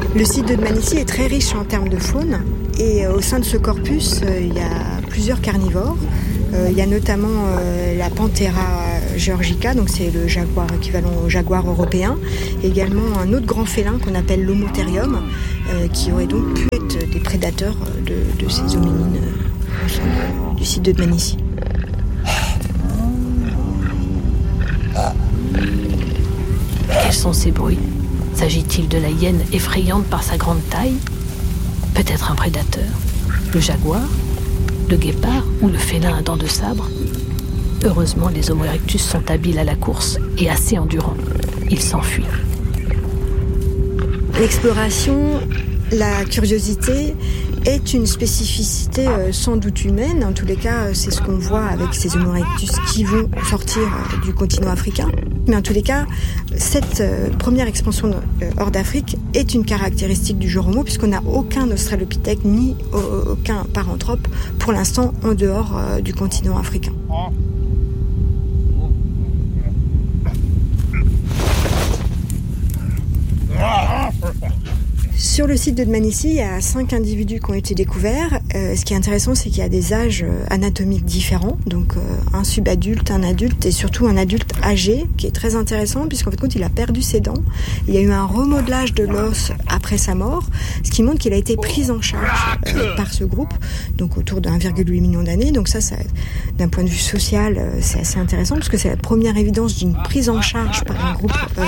Le site de Dmanisi est très riche en termes de faune et au sein de ce corpus, il y a plusieurs carnivores. Il y a notamment la Panthera georgica, donc c'est le jaguar équivalent au jaguar européen. Et également un autre grand félin qu'on appelle l'Homotherium, qui aurait donc pu être des prédateurs de ces hominines au sein du site de Dmanisi. Quels sont ces bruits ? S'agit-il de la hyène effrayante par sa grande taille ? Peut-être un prédateur ? Le jaguar ? Le guépard ou le félin à dents de sabre ? Heureusement, les Homo erectus sont habiles à la course et assez endurants. Ils s'enfuient. L'exploration, la curiosité est une spécificité sans doute humaine. En tous les cas, c'est ce qu'on voit avec ces Homo erectus qui vont sortir du continent africain. Mais en tous les cas, cette première expansion hors d'Afrique est une caractéristique du genre Homo, puisqu'on n'a aucun australopithèque ni aucun paranthrope pour l'instant en dehors du continent africain. Sur le site de Dmanisi, il y a 5 individus qui ont été découverts. Ce qui est intéressant, c'est qu'il y a des âges anatomiques différents. Donc un subadulte, un adulte et surtout un adulte âgé, qui est très intéressant puisqu'en fait, il a perdu ses dents. Il y a eu un remodelage de l'os après sa mort, ce qui montre qu'il a été pris en charge par ce groupe, donc autour de 1,8 million d'années. Donc ça, d'un point de vue social, c'est assez intéressant parce que c'est la première évidence d'une prise en charge par un groupe